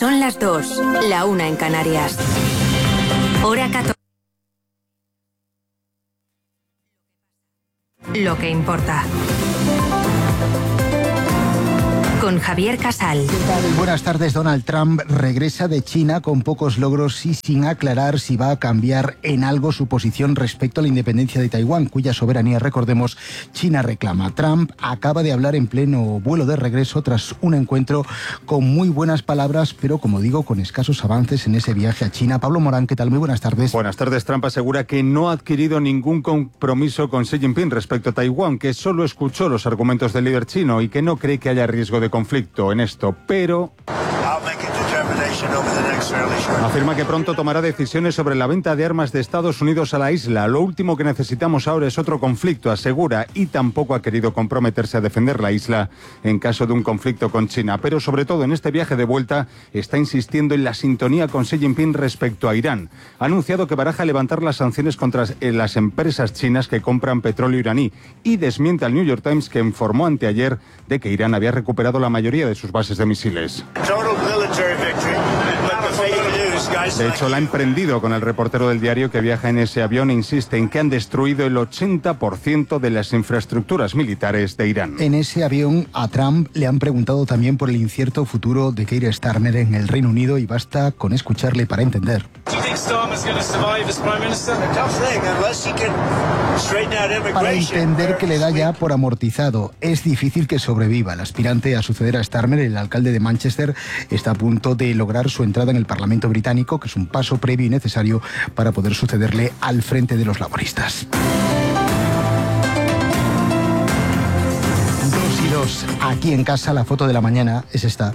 Son las 2, la 1 en Canarias. Hora 14. Lo que importa. Con Javier Casal. ¿Qué tal? Buenas tardes. Donald Trump regresa de China con pocos logros y sin aclarar si va a cambiar en algo su posición respecto a la independencia de Taiwán, cuya soberanía, recordemos, China reclama. Trump acaba de hablar en pleno vuelo de regreso tras un encuentro con muy buenas palabras, pero como digo, con escasos avances en ese viaje a China. Pablo Morán, ¿qué tal? Muy buenas tardes. Buenas tardes. Trump asegura que no ha adquirido ningún compromiso con Xi Jinping respecto a Taiwán, que solo escuchó los argumentos del líder chino y que no cree que haya riesgo de conflicto en esto, pero afirma que pronto tomará decisiones sobre la venta de armas de Estados Unidos a la isla. Lo último que necesitamos ahora es otro conflicto, asegura, y tampoco ha querido comprometerse a defender la isla en caso de un conflicto con China. Pero sobre todo en este viaje de vuelta está insistiendo en la sintonía con Xi Jinping respecto a Irán. Ha anunciado que baraja levantar las sanciones contra las empresas chinas que compran petróleo iraní y desmiente al New York Times, que informó anteayer de que Irán había recuperado la mayoría de sus bases de misiles. De hecho, la ha emprendido con el reportero del diario que viaja en ese avión e insiste en que han destruido el 80% de las infraestructuras militares de Irán. En ese avión a Trump le han preguntado también por el incierto futuro de Keir Starmer en el Reino Unido y basta con escucharle para entender. Para entender que le da ya por amortizado. Es difícil que sobreviva. El aspirante a suceder a Starmer, el alcalde de Manchester, está a punto de lograr su entrada en el Parlamento británico, que es un paso previo y necesario para poder sucederle al frente de los laboristas. 2 y 2. Aquí en casa, la foto de la mañana es esta.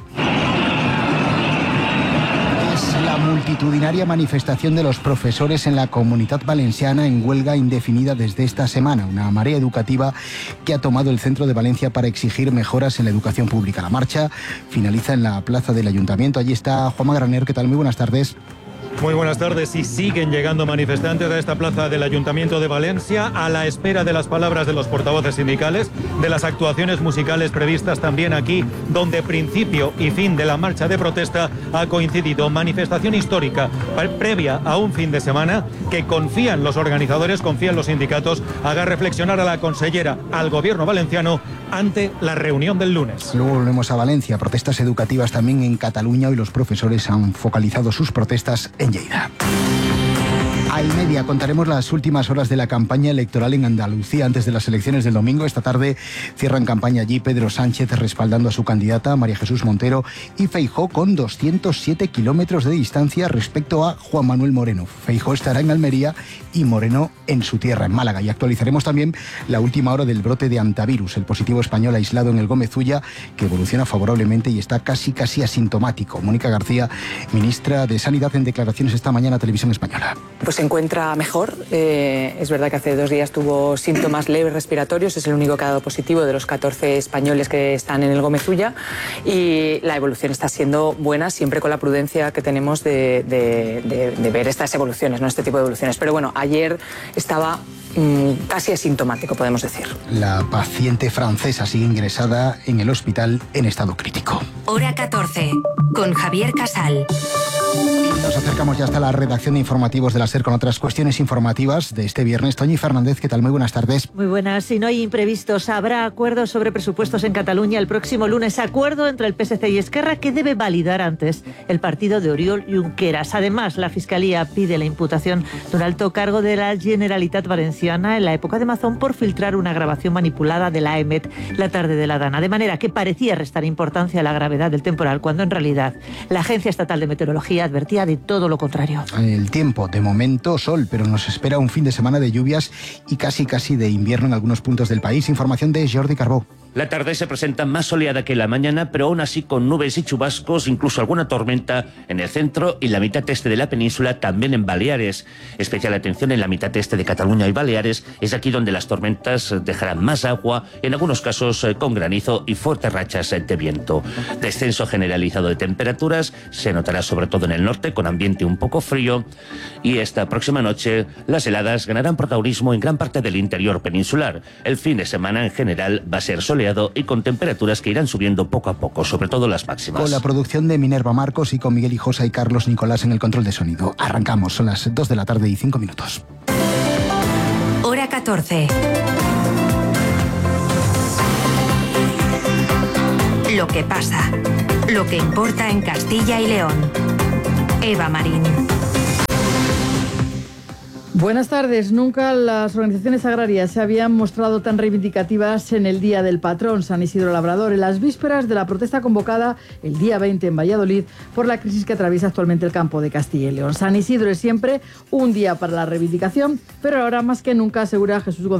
La multitudinaria manifestación de los profesores en la Comunitat Valenciana en huelga indefinida desde esta semana. Una marea educativa que ha tomado el centro de Valencia para exigir mejoras en la educación pública. La marcha finaliza en la plaza del Ayuntamiento. Allí está Juanma Graner. ¿Qué tal? Muy buenas tardes. Muy buenas tardes. Y siguen llegando manifestantes a esta plaza del Ayuntamiento de Valencia a la espera de las palabras de los portavoces sindicales, de las actuaciones musicales previstas también aquí, donde principio y fin de la marcha de protesta ha coincidido. Manifestación histórica previa a un fin de semana que confían los organizadores, confían los sindicatos, haga reflexionar a la consellera, al gobierno valenciano ante la reunión del lunes. Luego volvemos a Valencia. Protestas educativas también en Cataluña. Hoy los profesores han focalizado sus protestas en Lleida. A 1:30 contaremos las últimas horas de la campaña electoral en Andalucía antes de las elecciones del domingo. Esta tarde cierran campaña allí Pedro Sánchez respaldando a su candidata María Jesús Montero y Feijóo con 207 kilómetros de distancia respecto a Juan Manuel Moreno. Feijóo estará en Almería y Moreno en su tierra, en Málaga. Y actualizaremos también la última hora del brote de antivirus, el positivo español aislado en el Gómez Ulla, que evoluciona favorablemente y está casi asintomático. Mónica García, ministra de Sanidad, en declaraciones esta mañana a Televisión Española. Pues se encuentra mejor. Es verdad que hace 2 días tuvo síntomas leves respiratorios. Es el único que ha dado positivo de los 14 españoles que están en el Gómez Ulla. Y la evolución está siendo buena, siempre con la prudencia que tenemos de ver estas evoluciones, no este tipo de evoluciones. Pero bueno, ayer estaba casi asintomático, podemos decir. La paciente francesa sigue ingresada en el hospital en estado crítico. Hora 14, con Javier Casal. Nos acercamos ya hasta la redacción de informativos de la SER con otras cuestiones informativas de este viernes. Toñi Fernández, ¿qué tal? Muy buenas tardes. Muy buenas. Si no hay imprevistos, habrá acuerdos sobre presupuestos en Cataluña el próximo lunes. Acuerdo entre el PSC y Esquerra que debe validar antes el partido de Oriol Junqueras. Además, la Fiscalía pide la imputación de un alto cargo de la Generalitat Valenciana en la época de Mazón por filtrar una grabación manipulada de la EMET la tarde de la Dana. De manera que parecía restar importancia a la gravedad del temporal, cuando en realidad la Agencia Estatal de Meteorología advertía de todo lo contrario. El tiempo, de momento sol, pero nos espera un fin de semana de lluvias y casi de invierno en algunos puntos del país. Información de Jordi Carbó. La tarde se presenta más soleada que la mañana, pero aún así con nubes y chubascos, incluso alguna tormenta en el centro y la mitad este de la península, también en Baleares. Especial atención en la mitad este de Cataluña y Baleares, es aquí donde las tormentas dejarán más agua, en algunos casos con granizo y fuertes rachas de viento. Descenso generalizado de temperaturas, se notará sobre todo en el norte, con ambiente un poco frío, y esta próxima noche las heladas ganarán protagonismo en gran parte del interior peninsular. El fin de semana en general va a ser soleado soleado y con temperaturas que irán subiendo poco a poco, sobre todo las máximas. Con la producción de Minerva Marcos y con Miguel Hijosa y Carlos Nicolás en el control de sonido. Arrancamos, son las 2 de la tarde y 5 minutos. Hora 14. Lo que pasa, lo que importa en Castilla y León. Eva Marín. Buenas tardes. Nunca las organizaciones agrarias se habían mostrado tan reivindicativas en el Día del Patrón San Isidro Labrador, en las vísperas de la protesta convocada el día 20 en Valladolid por la crisis que atraviesa actualmente el campo de Castilla y León. San Isidro es siempre un día para la reivindicación, pero ahora más que nunca, asegura Jesús Manuel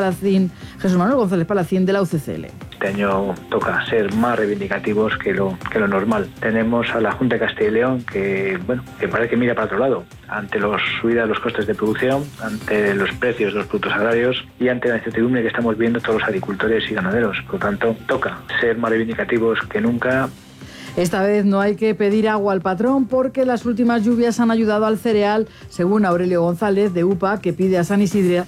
González Palacín de la UCCL. Este año toca ser más reivindicativos que lo normal. Tenemos a la Junta de Castilla y León que parece que mira para otro lado ante la subida de los costes de producción, ante los precios de los productos agrarios y ante la incertidumbre que estamos viendo todos los agricultores y ganaderos. Por lo tanto, toca ser más reivindicativos que nunca. Esta vez no hay que pedir agua al patrón porque las últimas lluvias han ayudado al cereal, según Aurelio González de UPA, que pide a San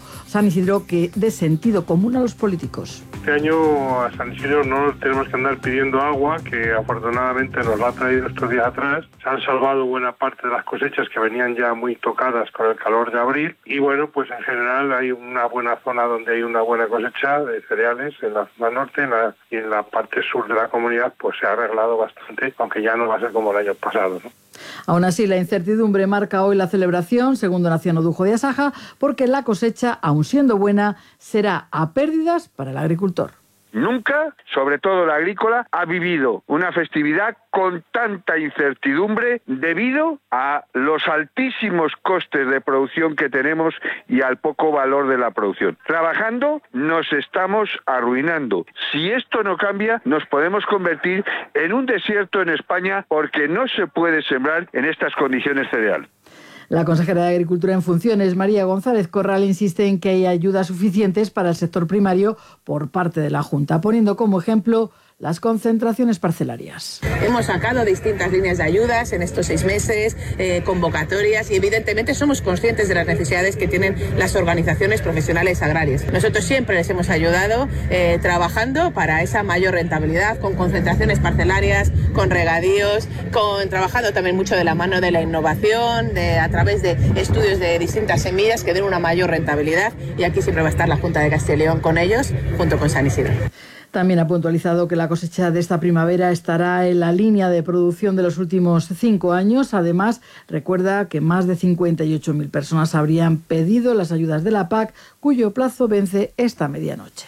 Isidro que dé sentido común a los políticos. Este año a San Isidro no tenemos que andar pidiendo agua, que afortunadamente nos la ha traído estos días atrás. Se han salvado buena parte de las cosechas que venían ya muy tocadas con el calor de abril y pues en general hay una buena zona donde hay una buena cosecha de cereales en la zona norte y en la parte sur de la comunidad pues se ha arreglado bastante, aunque ya no va a ser como el año pasado, ¿no? Aún así, la incertidumbre marca hoy la celebración, según Donación Odujo de Asaja, porque la cosecha, aun siendo buena, será a pérdidas para el agricultor. Nunca, sobre todo la agrícola, ha vivido una festividad con tanta incertidumbre debido a los altísimos costes de producción que tenemos y al poco valor de la producción. Trabajando nos estamos arruinando. Si esto no cambia, nos podemos convertir en un desierto en España porque no se puede sembrar en estas condiciones cereal. La consejera de Agricultura en funciones, María González Corral, insiste en que hay ayudas suficientes para el sector primario por parte de la Junta, poniendo como ejemplo las concentraciones parcelarias. Hemos sacado distintas líneas de ayudas en estos 6 meses, convocatorias, y evidentemente somos conscientes de las necesidades que tienen las organizaciones profesionales agrarias. Nosotros siempre les hemos ayudado trabajando para esa mayor rentabilidad, con concentraciones parcelarias, con regadíos, trabajando también mucho de la mano de la innovación, a través de estudios de distintas semillas que den una mayor rentabilidad, y aquí siempre va a estar la Junta de Castilla y León con ellos, junto con San Isidro. También ha puntualizado que la cosecha de esta primavera estará en la línea de producción de los últimos 5 años. Además, recuerda que más de 58.000 personas habrían pedido las ayudas de la PAC, cuyo plazo vence esta medianoche.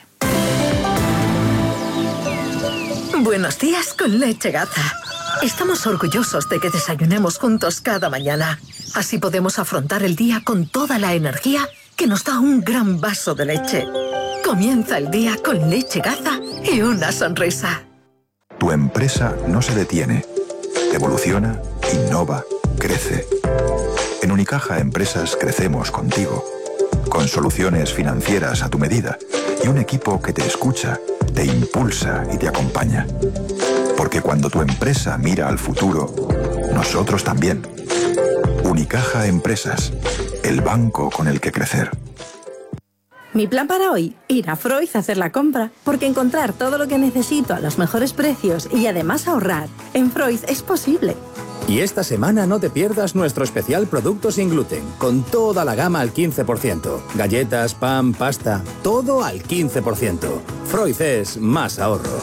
Buenos días con Leche Gaza. Estamos orgullosos de que desayunemos juntos cada mañana. Así podemos afrontar el día con toda la energía que nos da un gran vaso de leche. Comienza el día con Leche Gaza y una sonrisa. Tu empresa no se detiene. Evoluciona, innova, crece. En Unicaja Empresas crecemos contigo. Con soluciones financieras a tu medida y un equipo que te escucha, te impulsa y te acompaña. Porque cuando tu empresa mira al futuro, nosotros también. Unicaja Empresas, el banco con el que crecer. Mi plan para hoy, ir a Freud a hacer la compra, porque encontrar todo lo que necesito a los mejores precios y además ahorrar, en Freud es posible. Y esta semana no te pierdas nuestro especial Producto sin gluten, con toda la gama al 15%. Galletas, pan, pasta, todo al 15%. Freud es más ahorro.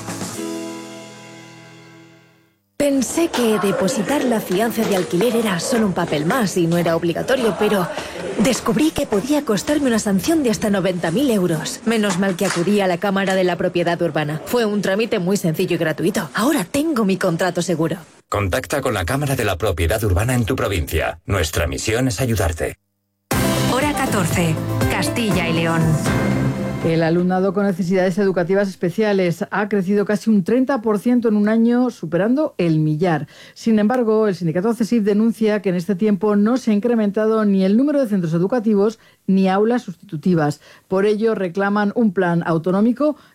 Pensé que depositar la fianza de alquiler era solo un papel más y no era obligatorio, pero descubrí que podía costarme una sanción de hasta 90.000 euros. Menos mal que acudí a la Cámara de la Propiedad Urbana. Fue un trámite muy sencillo y gratuito. Ahora tengo mi contrato seguro. Contacta con la Cámara de la Propiedad Urbana en tu provincia. Nuestra misión es ayudarte. Hora 14. Castilla y León. El alumnado con necesidades educativas especiales ha crecido casi un 30% en un año, superando el millar. Sin embargo, el sindicato CESIF denuncia que en este tiempo no se ha incrementado ni el número de centros educativos ni aulas sustitutivas. Por ello, reclaman un plan autonómico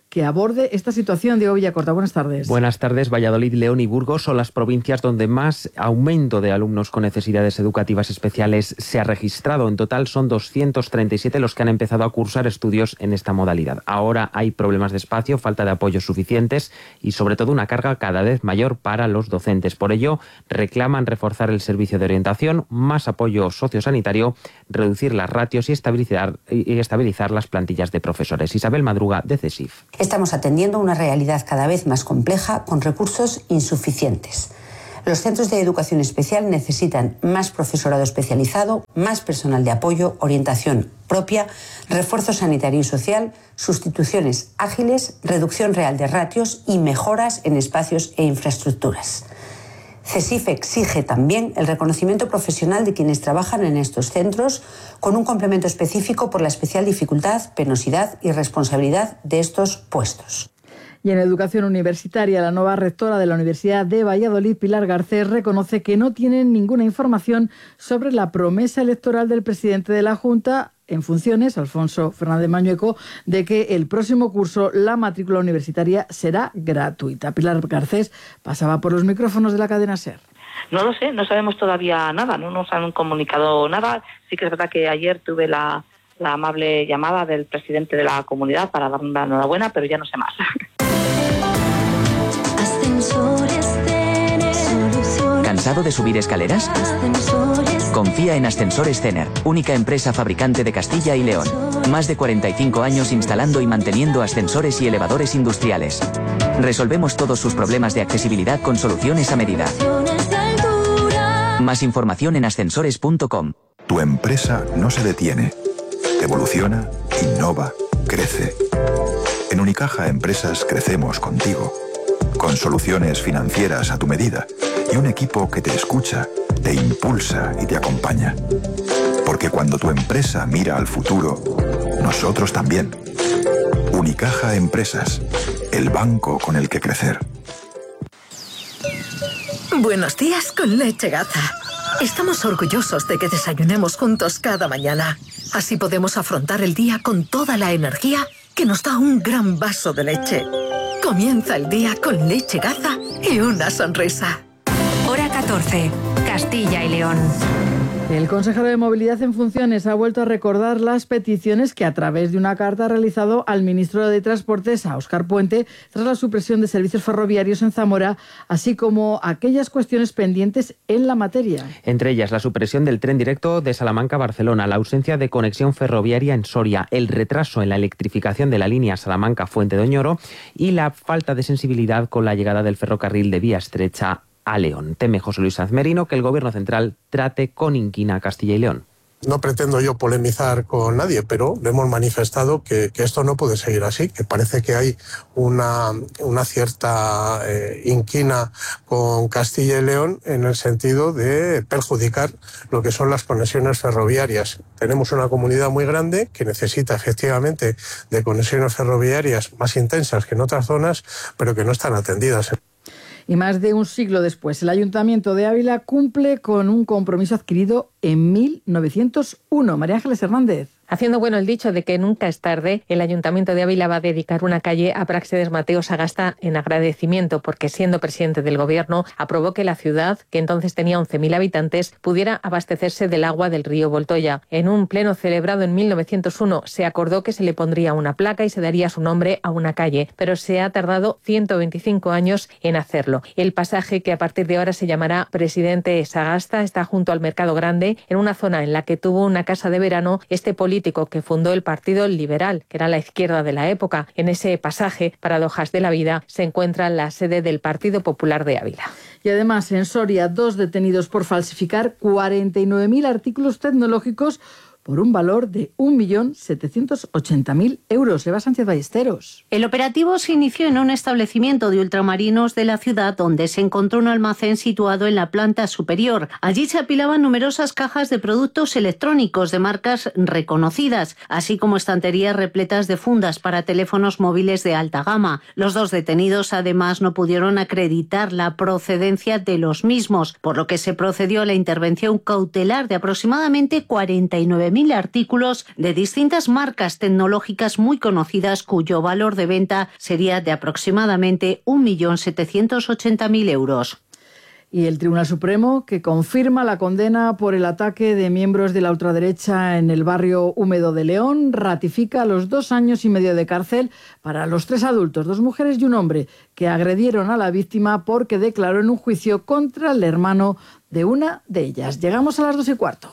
que aborde esta situación. Diego Villacorta, buenas tardes. Buenas tardes. Valladolid, León y Burgos son las provincias donde más aumento de alumnos con necesidades educativas especiales se ha registrado. En total son 237 los que han empezado a cursar estudios en esta modalidad. Ahora hay problemas de espacio, falta de apoyos suficientes y sobre todo una carga cada vez mayor para los docentes. Por ello, reclaman reforzar el servicio de orientación, más apoyo sociosanitario, reducir las ratios y estabilizar las plantillas de profesores. Isabel Madruga, de CESIF. Estamos atendiendo una realidad cada vez más compleja con recursos insuficientes. Los centros de educación especial necesitan más profesorado especializado, más personal de apoyo, orientación propia, refuerzo sanitario y social, sustituciones ágiles, reducción real de ratios y mejoras en espacios e infraestructuras. CESIF exige también el reconocimiento profesional de quienes trabajan en estos centros con un complemento específico por la especial dificultad, penosidad y responsabilidad de estos puestos. Y en educación universitaria, la nueva rectora de la Universidad de Valladolid, Pilar Garcés, reconoce que no tienen ninguna información sobre la promesa electoral del presidente de la Junta en funciones, Alfonso Fernández Mañueco, de que el próximo curso la matrícula universitaria será gratuita. Pilar Garcés pasaba por los micrófonos de la cadena SER. No lo sé, no sabemos todavía nada, no nos han comunicado nada. Sí que es verdad que ayer tuve la amable llamada del presidente de la comunidad para darme la enhorabuena, pero ya no sé más. ¿Cansado de subir escaleras? Confía en Ascensores Cener, única empresa fabricante de Castilla y León. Más de 45 años instalando y manteniendo ascensores y elevadores industriales. Resolvemos todos sus problemas de accesibilidad con soluciones a medida. Más información en ascensores.com. Tu empresa no se detiene. Evoluciona, innova, crece. En Unicaja Empresas crecemos contigo. Con soluciones financieras a tu medida y un equipo que te escucha, te impulsa y te acompaña. Porque cuando tu empresa mira al futuro, nosotros también. Unicaja Empresas, el banco con el que crecer. Buenos días con Leche Gaza. Estamos orgullosos de que desayunemos juntos cada mañana. Así podemos afrontar el día con toda la energía que nos da un gran vaso de leche. Comienza el día con Leche Gaza y una sonrisa. Hora 14, Castilla y León. El consejero de Movilidad en funciones ha vuelto a recordar las peticiones que a través de una carta ha realizado al ministro de Transportes, a Óscar Puente, tras la supresión de servicios ferroviarios en Zamora, así como aquellas cuestiones pendientes en la materia. Entre ellas, la supresión del tren directo de Salamanca a Barcelona, la ausencia de conexión ferroviaria en Soria, el retraso en la electrificación de la línea Salamanca-Fuente de Oñoro y la falta de sensibilidad con la llegada del ferrocarril de vía estrecha a León. Teme José Luis Azmerino que el Gobierno central trate con inquina a Castilla y León. No pretendo yo polemizar con nadie, pero le hemos manifestado que esto no puede seguir así, que parece que hay una cierta inquina con Castilla y León en el sentido de perjudicar lo que son las conexiones ferroviarias. Tenemos una comunidad muy grande que necesita efectivamente de conexiones ferroviarias más intensas que en otras zonas, pero que no están atendidas. Y más de un siglo después, el Ayuntamiento de Ávila cumple con un compromiso adquirido en 1901. María Ángeles Hernández. Haciendo bueno el dicho de que nunca es tarde, el Ayuntamiento de Ávila va a dedicar una calle a Práxedes Mateo Sagasta en agradecimiento porque, siendo presidente del Gobierno, aprobó que la ciudad, que entonces tenía 11.000 habitantes, pudiera abastecerse del agua del río Voltoya. En un pleno celebrado en 1901 se acordó que se le pondría una placa y se daría su nombre a una calle, pero se ha tardado 125 años en hacerlo. El pasaje, que a partir de ahora se llamará Presidente Sagasta, está junto al Mercado Grande, en una zona en la que tuvo una casa de verano este político que fundó el Partido Liberal, que era la izquierda de la época. En ese pasaje, Paradojas de la Vida, se encuentra la sede del Partido Popular de Ávila. Y además, en Soria, 2 detenidos por falsificar 49.000 artículos tecnológicos por un valor de 1.780.000 euros. Eva Sánchez Ballesteros. El operativo se inició en un establecimiento de ultramarinos de la ciudad donde se encontró un almacén situado en la planta superior. Allí se apilaban numerosas cajas de productos electrónicos de marcas reconocidas, así como estanterías repletas de fundas para teléfonos móviles de alta gama. Los 2 detenidos además no pudieron acreditar la procedencia de los mismos, por lo que se procedió a la intervención cautelar de aproximadamente 49.000 20.000 artículos de distintas marcas tecnológicas muy conocidas cuyo valor de venta sería de aproximadamente 1.780.000 euros. Y el Tribunal Supremo, que confirma la condena por el ataque de miembros de la ultraderecha en el barrio húmedo de León, ratifica los 2 años y medio de cárcel para los 3 adultos, 2 mujeres y un hombre, que agredieron a la víctima porque declaró en un juicio contra el hermano de una de ellas. Llegamos a las 2:15.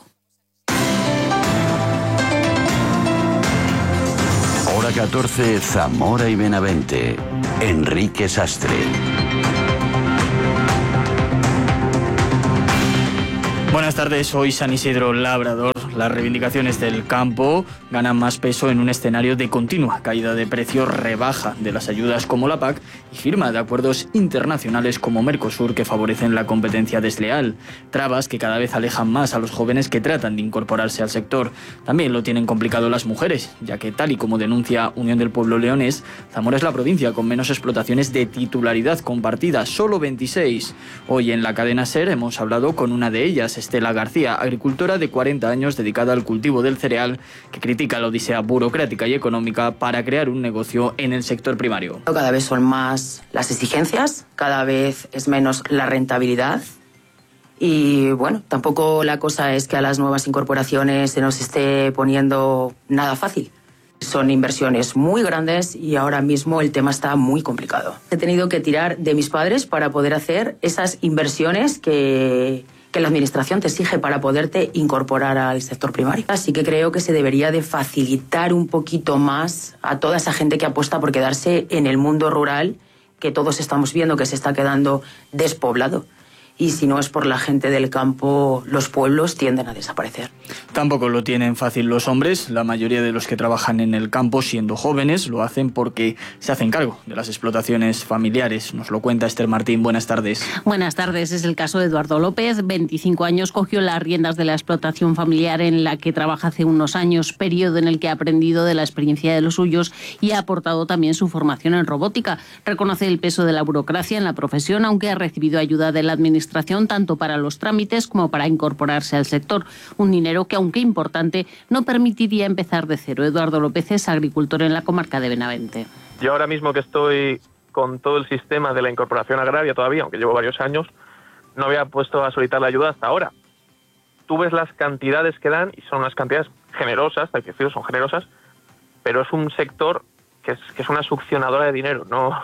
Hora 14, Zamora y Benavente. Enrique Sastre. Buenas tardes, hoy San Isidro Labrador. Las reivindicaciones del campo ganan más peso en un escenario de continua caída de precios, rebaja de las ayudas como la PAC y firma de acuerdos internacionales como Mercosur que favorecen la competencia desleal. Trabas que cada vez alejan más a los jóvenes que tratan de incorporarse al sector. También lo tienen complicado las mujeres, ya que tal y como denuncia Unión del Pueblo Leonés, Zamora es la provincia con menos explotaciones de titularidad compartida, solo 26. Hoy en la cadena SER hemos hablado con una de ellas, Estela García, agricultora de 40 años dedicada al cultivo del cereal, que critica la odisea burocrática y económica para crear un negocio en el sector primario. Cada vez son más las exigencias, cada vez es menos la rentabilidad y bueno, tampoco la cosa es que a las nuevas incorporaciones se nos esté poniendo nada fácil. Son inversiones muy grandes y ahora mismo el tema está muy complicado. He tenido que tirar de mis padres para poder hacer esas inversiones que la administración te exige para poderte incorporar al sector primario. Así que creo que se debería de facilitar un poquito más a toda esa gente que apuesta por quedarse en el mundo rural, que todos estamos viendo que se está quedando despoblado. Y si no es por la gente del campo, los pueblos tienden a desaparecer. Tampoco lo tienen fácil los hombres. La mayoría de los que trabajan en el campo, siendo jóvenes, lo hacen porque se hacen cargo de las explotaciones familiares. Nos lo cuenta Esther Martín. Buenas tardes. Buenas tardes. Es el caso de Eduardo López. 25 años, cogió las riendas de la explotación familiar en la que trabaja hace unos años, periodo en el que ha aprendido de la experiencia de los suyos y ha aportado también su formación en robótica. Reconoce el peso de la burocracia en la profesión, aunque ha recibido ayuda de la administración tanto para los trámites como para incorporarse al sector. Un dinero que, aunque importante, no permitiría empezar de cero. Eduardo López es agricultor en la comarca de Benavente. Yo ahora mismo que estoy con todo el sistema de la incorporación agraria todavía, aunque llevo varios años, no había puesto a solicitar la ayuda hasta ahora. Tú ves las cantidades que dan y son unas cantidades generosas, hay que decirlo, son generosas, pero es un sector que es una succionadora de dinero. No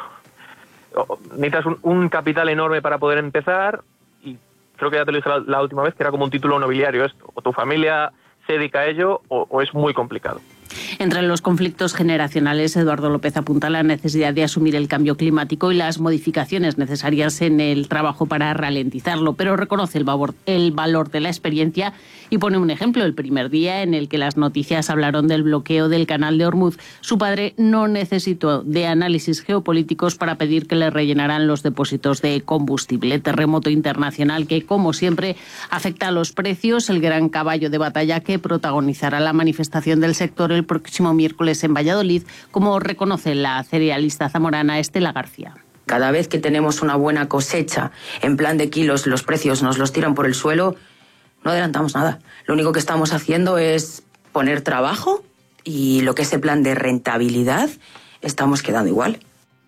necesitas un capital enorme para poder empezar. Creo que ya te lo dije la última vez, que era como un título nobiliario esto. O tu familia se dedica a ello o es muy complicado. Entre los conflictos generacionales, Eduardo López apunta a la necesidad de asumir el cambio climático y las modificaciones necesarias en el trabajo para ralentizarlo, pero reconoce el valor de la experiencia y pone un ejemplo. El primer día en el que las noticias hablaron del bloqueo del canal de Ormuz, su padre no necesitó de análisis geopolíticos para pedir que le rellenaran los depósitos de combustible. Terremoto internacional que, como siempre, afecta a los precios, el gran caballo de batalla que protagonizará la manifestación del sector el próximo miércoles en Valladolid, como reconoce la cerealista zamorana Estela García. Cada vez que tenemos una buena cosecha, en plan de kilos, los precios nos los tiran por el suelo, no adelantamos nada. Lo único que estamos haciendo es poner trabajo y lo que es el plan de rentabilidad, estamos quedando igual.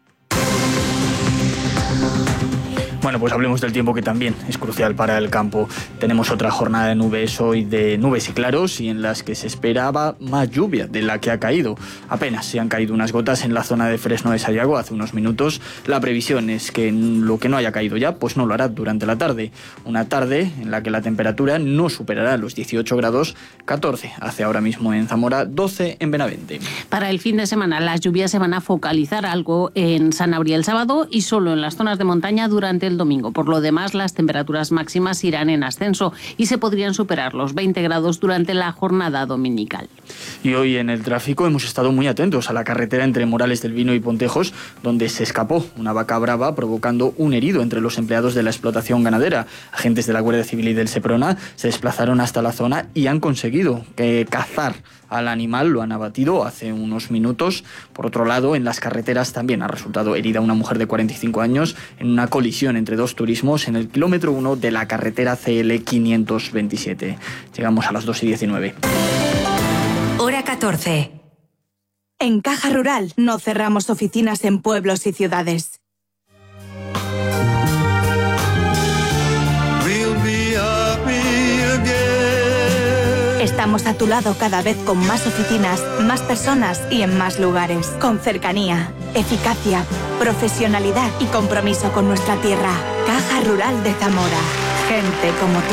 Bueno, pues hablemos del tiempo, que también es crucial para el campo. Tenemos otra jornada de nubes hoy, de nubes y claros, y en las que se esperaba más lluvia de la que ha caído. Apenas se han caído unas gotas en la zona de Fresno de Sayago hace unos minutos. La previsión es que lo que no haya caído ya, pues no lo hará durante la tarde. Una tarde en la que la temperatura no superará los 18 grados, 14 hace ahora mismo en Zamora, 12 en Benavente. Para el fin de semana las lluvias se van a focalizar algo en Sanabria el sábado y solo en las zonas de montaña durante el domingo. Por lo demás, las temperaturas máximas irán en ascenso y se podrían superar los 20 grados durante la jornada dominical. Y hoy en el tráfico hemos estado muy atentos a la carretera entre Morales del Vino y Pontejos, donde se escapó una vaca brava provocando un herido entre los empleados de la explotación ganadera. Agentes de la Guardia Civil y del Seprona se desplazaron hasta la zona y han conseguido cazar al animal, lo han abatido hace unos minutos. Por otro lado, en las carreteras también ha resultado herida una mujer de 45 años en una colisión entre dos turismos en el kilómetro 1 de la carretera CL 527. Llegamos a las 2:19. 14. En Caja Rural no cerramos oficinas en pueblos y ciudades. Estamos a tu lado cada vez con más oficinas, más personas y en más lugares. Con cercanía, eficacia, profesionalidad y compromiso con nuestra tierra. Caja Rural de Zamora. Gente como tú.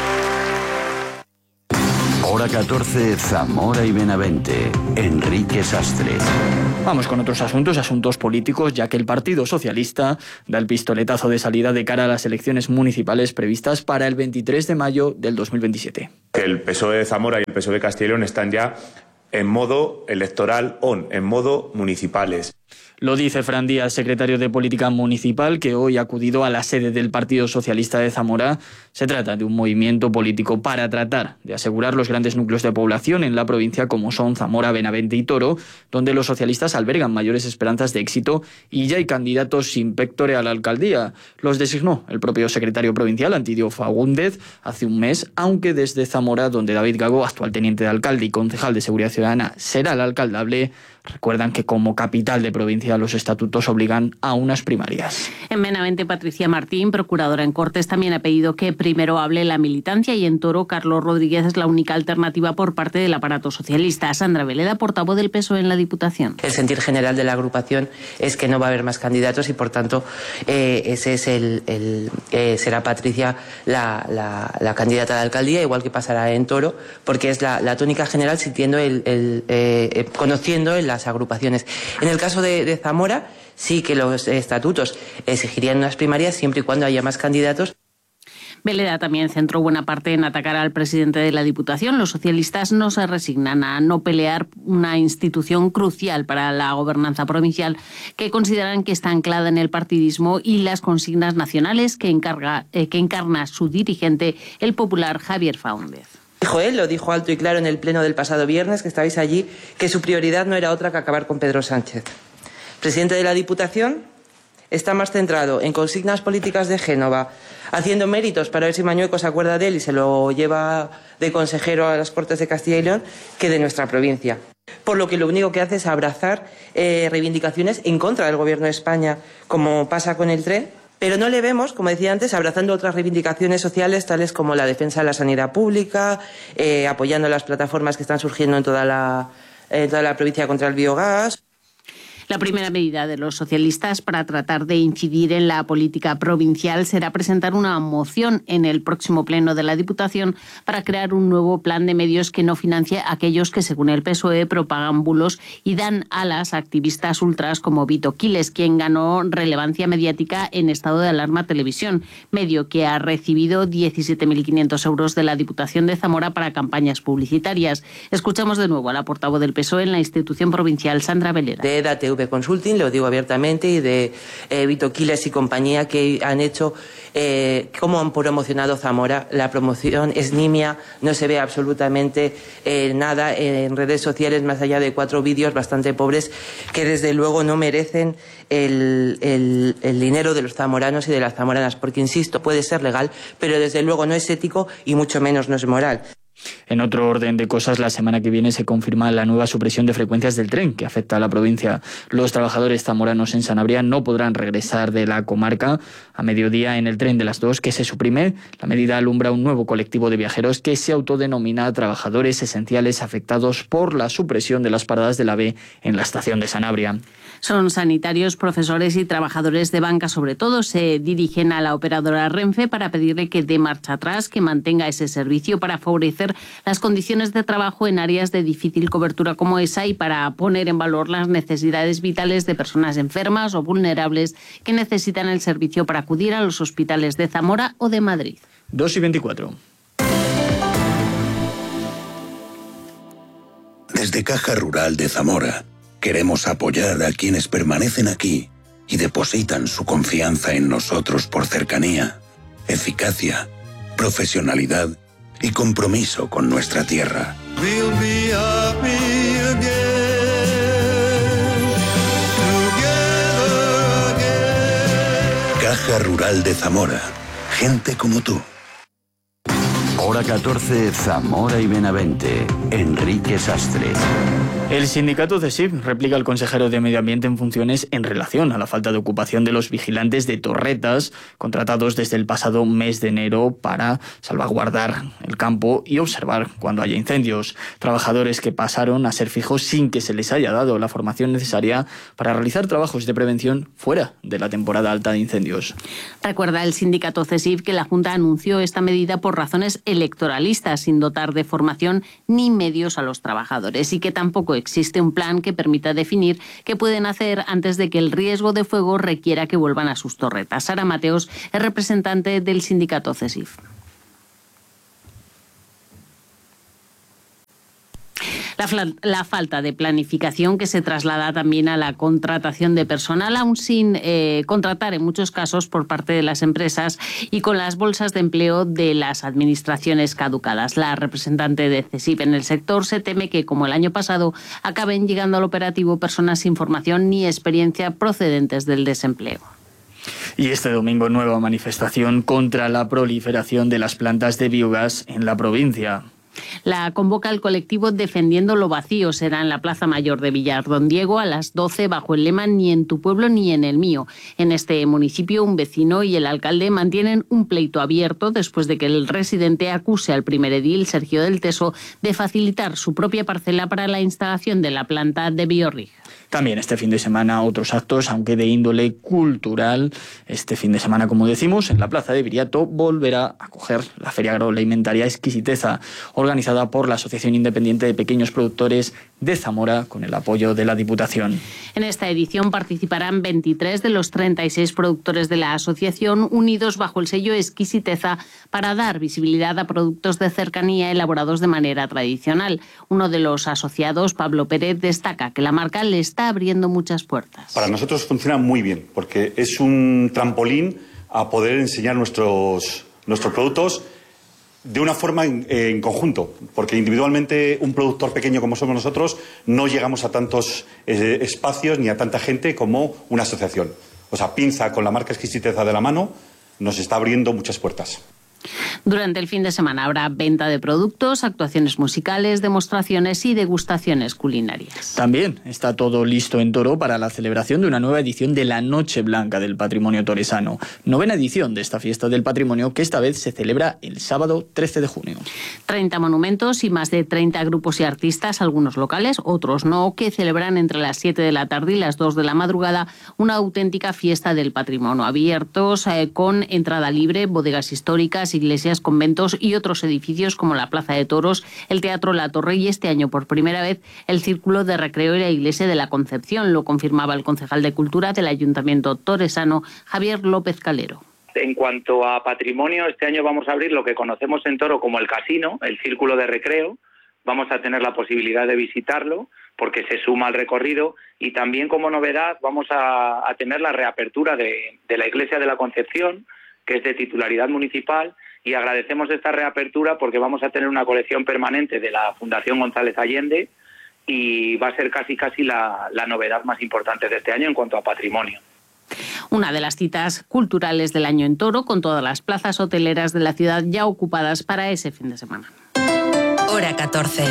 Hora 14, Zamora y Benavente. Enrique Sastre. Vamos con otros asuntos políticos, ya que el Partido Socialista da el pistoletazo de salida de cara a las elecciones municipales previstas para el 23 de mayo del 2027. El PSOE de Zamora y el PSOE de Castilla y León están ya en modo electoral en modo municipales. Lo dice Fran Díaz, secretario de Política Municipal, que hoy ha acudido a la sede del Partido Socialista de Zamora. Se trata de un movimiento político para tratar de asegurar los grandes núcleos de población en la provincia como son Zamora, Benavente y Toro, donde los socialistas albergan mayores esperanzas de éxito y ya hay candidatos sin pectore a la alcaldía. Los designó el propio secretario provincial, Antidio Fagúndez, hace un mes, aunque desde Zamora, donde David Gago, actual teniente de alcalde y concejal de Seguridad Ciudadana, será el alcaldable, recuerdan que como capital de provincia los estatutos obligan a unas primarias. En Benavente, Patricia Martín, procuradora en Cortes, también ha pedido que primero hable la militancia, y en Toro, Carlos Rodríguez es la única alternativa por parte del aparato socialista. Sandra Veleda, portavoz del PSOE en la Diputación. El sentir general de la agrupación es que no va a haber más candidatos y por tanto ese es será Patricia la candidata a la alcaldía, igual que pasará en Toro, porque es la tónica general sintiendo conociendo en las agrupaciones. En el caso de Zamora, sí que los estatutos exigirían unas primarias siempre y cuando haya más candidatos. Veleda también centró buena parte en atacar al presidente de la Diputación. Los socialistas no se resignan a no pelear una institución crucial para la gobernanza provincial, que consideran que está anclada en el partidismo y las consignas nacionales que encarna su dirigente, el popular Javier Fagúndez. Dijo él, lo dijo alto y claro en el pleno del pasado viernes, que estabais allí, que su prioridad no era otra que acabar con Pedro Sánchez. Presidente de la Diputación está más centrado en consignas políticas de Génova, haciendo méritos para ver si Mañueco se acuerda de él y se lo lleva de consejero a las Cortes de Castilla y León, que de nuestra provincia. Por lo que lo único que hace es abrazar reivindicaciones en contra del Gobierno de España, como pasa con el tren. Pero no le vemos, como decía antes, abrazando otras reivindicaciones sociales, tales como la defensa de la sanidad pública, apoyando las plataformas que están surgiendo en toda la provincia contra el biogás. La primera medida de los socialistas para tratar de incidir en la política provincial será presentar una moción en el próximo pleno de la Diputación para crear un nuevo plan de medios que no financie a aquellos que, según el PSOE, propagan bulos y dan alas a activistas ultras como Vito Quiles, quien ganó relevancia mediática en Estado de Alarma Televisión, medio que ha recibido 17.500 euros de la Diputación de Zamora para campañas publicitarias. Escuchamos de nuevo a la portavoz del PSOE en la institución provincial, Sandra Veleda. De EDATV Consulting, lo digo abiertamente, y de Vito Quiles y compañía, que han hecho, cómo han promocionado Zamora. La promoción es nimia, no se ve absolutamente nada en redes sociales, más allá de 4 vídeos bastante pobres, que desde luego no merecen el dinero de los zamoranos y de las zamoranas, porque, insisto, puede ser legal, pero desde luego no es ético y mucho menos no es moral. En otro orden de cosas, la semana que viene se confirma la nueva supresión de frecuencias del tren que afecta a la provincia. Los trabajadores zamoranos en Sanabria no podrán regresar de la comarca a mediodía en el tren de las 2 que se suprime. La medida alumbra un nuevo colectivo de viajeros que se autodenomina trabajadores esenciales afectados por la supresión de las paradas del AVE en la estación de Sanabria. Son sanitarios, profesores y trabajadores de banca, sobre todo. Se dirigen a la operadora Renfe para pedirle que dé marcha atrás, que mantenga ese servicio para favorecer las condiciones de trabajo en áreas de difícil cobertura como esa y para poner en valor las necesidades vitales de personas enfermas o vulnerables que necesitan el servicio para acudir a los hospitales de Zamora o de Madrid. 2:24. Desde Caja Rural de Zamora queremos apoyar a quienes permanecen aquí y depositan su confianza en nosotros por cercanía, eficacia, profesionalidad y compromiso con nuestra tierra. Caja Rural de Zamora. Gente como tú. Hora 14, Zamora y Benavente. Enrique Sastre. El sindicato CESIF replica al consejero de Medio Ambiente en funciones en relación a la falta de ocupación de los vigilantes de torretas contratados desde el pasado mes de enero para salvaguardar el campo y observar cuando haya incendios. Trabajadores que pasaron a ser fijos sin que se les haya dado la formación necesaria para realizar trabajos de prevención fuera de la temporada alta de incendios. Recuerda el sindicato CESIF que la Junta anunció esta medida por razones electoralistas, sin dotar de formación ni medios a los trabajadores, y que tampoco existe un plan que permita definir qué pueden hacer antes de que el riesgo de fuego requiera que vuelvan a sus torretas. Sara Mateos es representante del sindicato CESIF. La falta de planificación que se traslada también a la contratación de personal, aún sin contratar en muchos casos por parte de las empresas y con las bolsas de empleo de las administraciones caducadas. La representante de CESIF en el sector se teme que, como el año pasado, acaben llegando al operativo personas sin formación ni experiencia procedentes del desempleo. Y este domingo, nueva manifestación contra la proliferación de las plantas de biogás en la provincia. La convoca el colectivo Defendiendo lo Vacío. Será en la Plaza Mayor de Villar Don Diego a las 12 bajo el lema Ni en tu pueblo ni en el mío. En este municipio, un vecino y el alcalde mantienen un pleito abierto después de que el residente acuse al primer edil, Sergio del Teso, de facilitar su propia parcela para la instalación de la planta de Biorrig. También este fin de semana otros actos, aunque de índole cultural. Este fin de semana, como decimos, en la Plaza de Viriato volverá a acoger la Feria Agroalimentaria Exquisiteza, organizada por la Asociación Independiente de Pequeños Productores de Zamora, con el apoyo de la Diputación. En esta edición participarán 23 de los 36 productores de la asociación, unidos bajo el sello Exquisiteza para dar visibilidad a productos de cercanía elaborados de manera tradicional. Uno de los asociados, Pablo Pérez, destaca que la marca le está abriendo muchas puertas. Para nosotros funciona muy bien, porque es un trampolín a poder enseñar nuestros productos de una forma en conjunto, porque individualmente un productor pequeño como somos nosotros no llegamos a tantos espacios ni a tanta gente como una asociación. O sea, Pinza con la marca Exquisiteza de la mano nos está abriendo muchas puertas. Durante el fin de semana habrá venta de productos, actuaciones musicales, demostraciones y degustaciones culinarias. También está todo listo en Toro para la celebración de una nueva edición de la Noche Blanca del Patrimonio Toresano. 9ª edición de esta fiesta del patrimonio, que esta vez se celebra el sábado 13 de junio. 30 monumentos y más de 30 grupos y artistas, algunos locales, otros no, que celebran entre las 7 de la tarde y las 2 de la madrugada una auténtica fiesta del patrimonio, abiertos con entrada libre, bodegas históricas, iglesias, conventos y otros edificios como la Plaza de Toros, el Teatro La Torre y este año por primera vez el Círculo de Recreo y la Iglesia de la Concepción. Lo confirmaba el concejal de Cultura del Ayuntamiento toresano, Javier López Calero. En cuanto a patrimonio, este año vamos a abrir lo que conocemos en Toro como el casino, el Círculo de Recreo. Vamos a tener la posibilidad de visitarlo porque se suma al recorrido, y también como novedad vamos a tener la reapertura de la Iglesia de la Concepción, que es de titularidad municipal, y agradecemos esta reapertura porque vamos a tener una colección permanente de la Fundación González Allende y va a ser casi la novedad más importante de este año en cuanto a patrimonio. Una de las citas culturales del año en Toro, con todas las plazas hoteleras de la ciudad ya ocupadas para ese fin de semana. Hora 14.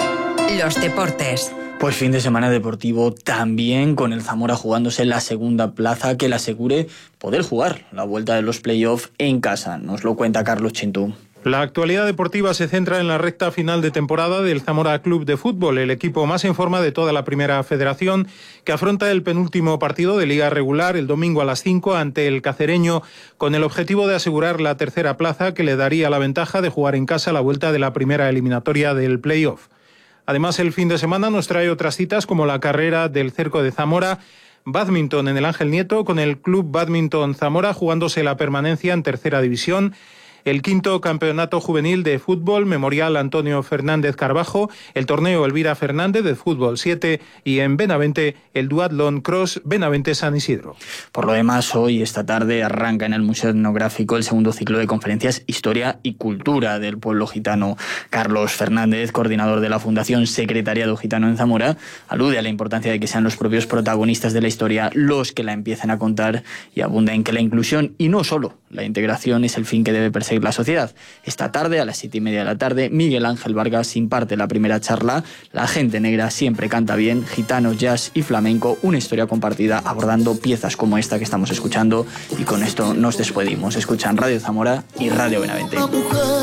Los deportes. Pues fin de semana deportivo también, con el Zamora jugándose la segunda plaza que le asegure poder jugar la vuelta de los playoffs en casa. Nos lo cuenta Carlos Chintú. La actualidad deportiva se centra en la recta final de temporada del Zamora Club de Fútbol, el equipo más en forma de toda la primera federación, que afronta el penúltimo partido de liga regular el domingo a las 5 ante el Cacereño, con el objetivo de asegurar la tercera plaza que le daría la ventaja de jugar en casa la vuelta de la primera eliminatoria del playoff. Además, el fin de semana nos trae otras citas como la carrera del Cerco de Zamora, bádminton en el Ángel Nieto con el Club Bádminton Zamora jugándose la permanencia en tercera división, el quinto campeonato juvenil de fútbol Memorial Antonio Fernández Carbajo, el torneo Elvira Fernández de fútbol 7 y en Benavente el duatlón cross Benavente San Isidro. Por lo demás, hoy, esta tarde, arranca en el Museo Etnográfico el segundo ciclo de conferencias Historia y Cultura del Pueblo Gitano. Carlos Fernández, coordinador de la Fundación Secretariado Gitano en Zamora, alude a la importancia de que sean los propios protagonistas de la historia los que la empiecen a contar y abunda en que la inclusión y no solo la integración es el fin que debe perseguir construir la sociedad. Esta tarde, a las 7:30 de la tarde, Miguel Ángel Vargas imparte la primera charla. La gente negra siempre canta bien, gitano, jazz y flamenco, una historia compartida abordando piezas como esta que estamos escuchando. Y con esto nos despedimos. Escuchan Radio Zamora y Radio Benavente.